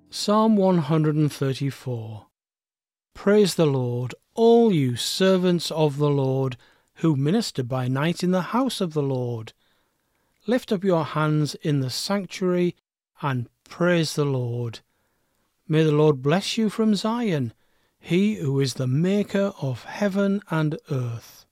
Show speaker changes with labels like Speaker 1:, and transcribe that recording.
Speaker 1: Psalm 134. Praise the Lord, all you servants of the Lord, who minister by night in the house of the Lord. Lift up your hands in the sanctuary and praise the Lord. May the Lord bless you from Zion, he who is the maker of heaven and earth.